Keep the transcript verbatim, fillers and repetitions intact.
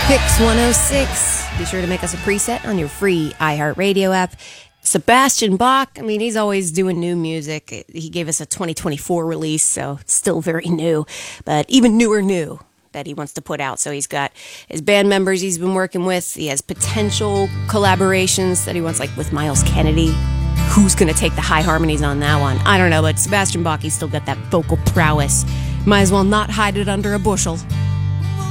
Picks one oh six. Be sure to make us a preset on your free iHeartRadio app. Sebastian Bach, I mean, he's always doing new music. He gave us a twenty twenty-four release, so it's still very new, but even newer new that he wants to put out. So he's got his band members he's been working with. He has potential collaborations that he wants, like with Miles Kennedy. Who's going to take the high harmonies on that one? I don't know, but Sebastian Bach, he's still got that vocal prowess. Might as well not hide it under a bushel.